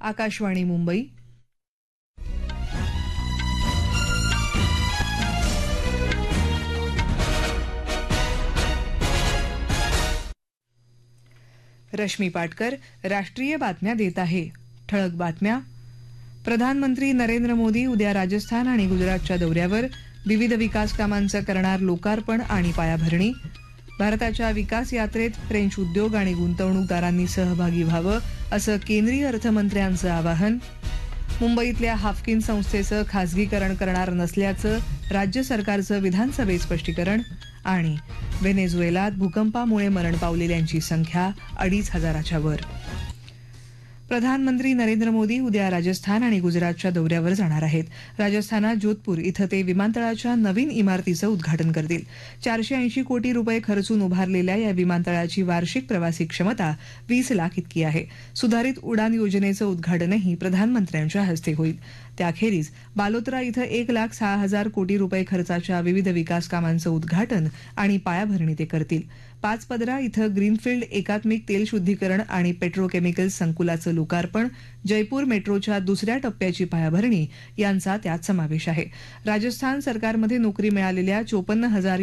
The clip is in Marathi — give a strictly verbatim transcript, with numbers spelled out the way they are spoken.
आकाशवाणी मुंबई. रश्मी पाटकर राष्ट्रीय बातम्या देत आहे. ठळक बातम्या. प्रधानमंत्री नरेंद्र मोदी उद्या राजस्थान आणि गुजरातच्या दौऱ्यावर. विविध विकास कामांचं करणार लोकार्पण आणि पायाभरणी. भारताच्या विकास यात्रेत फ्रेंच उद्योग आणि गुंतवणूकदारांनी सहभागी व्हावं असं केंद्रीय अर्थमंत्र्यांचं आवाहन. मुंबईतल्या हाफकिन संस्थेचं खासगीकरण करणार नसल्याचं राज्य सरकारचं विधानसभेत स्पष्टीकरण. आणि व्हेनेझुएलात भूकंपामुळे मरण पावलेल्यांची संख्या अडीच हजाराच्या वर. प्रधानमंत्री नरेंद्र मोदी उद्या राजस्थान आणि गुजरातच्या दौऱ्यावर जाणार आहेत. राजस्थानात जोधपूर इथं ते विमानतळाच्या नवीन इमारतीचं उद्घाटन करतील. चारशे ऐंशी कोटी रुपये खर्चून उभारलेल्या या विमानतळाची वार्षिक प्रवासी क्षमता वीस लाख इतकी आहे. सुधारित उडान योजनेचं उद्घाटनही प्रधानमंत्र्यांच्या हस्ते होईल. त्याखेरीज बालोत्रा इथं एक लाख सहा हजार कोटी रुपये खर्चाच्या विविध विकास कामांचं उद्घाटन आणि पायाभरणी ते करतील. पाचपदरा इथं ग्रीनफील्ड एकात्मिक तेल शुद्धीकरण आणि पेट्रोकेमिकल संकुलाचं लोकार्पण, जयपूर मेट्रोच्या दुसऱ्या टप्प्याची पायाभरणी यांचा त्यात समावेश आहे. राजस्थान सरकारमध्ये नोकरी मिळालेल्या चोपन्न हजार